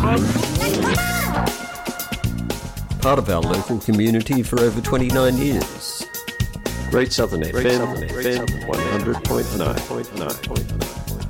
Part of our local community for over 29 years. Great Southern FM 100.9.